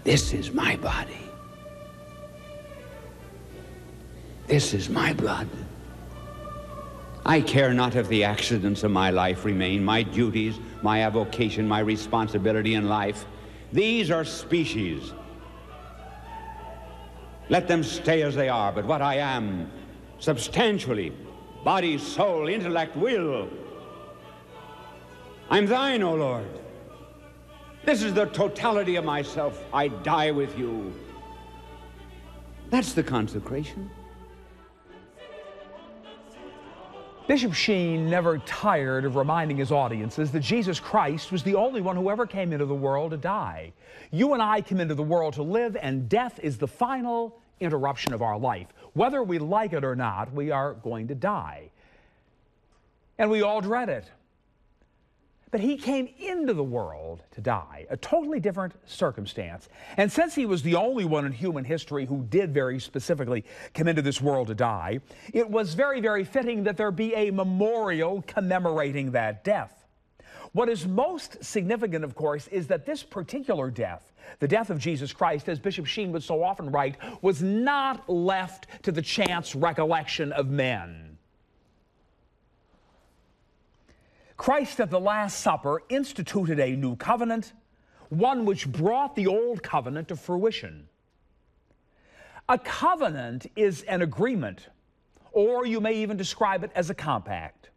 This is my body. This is my blood. I care not if the accidents of my life remain, my duties, my avocation, my responsibility in life. These are species. Let them stay as they are, but what I am, substantially, body, soul, intellect, will, I'm thine, O Lord. This is the totality of myself. I die with you. That's the consecration. Bishop Sheen never tired of reminding his audiences that Jesus Christ was the only one who ever came into the world to die. You and I come into the world to live, and death is the final interruption of our life. Whether we like it or not, we are going to die. And we all dread it. But he came into the world to die, a totally different circumstance. And since he was the only one in human history who did very specifically come into this world to die, it was very, very fitting that there be a memorial commemorating that death. What is most significant, of course, is that this particular death, the death of Jesus Christ, as Bishop Sheen would so often write, was not left to the chance recollection of men. Christ at the Last Supper instituted a new covenant, one which brought the old covenant to fruition. A covenant is an agreement, or you may even describe it as a compact.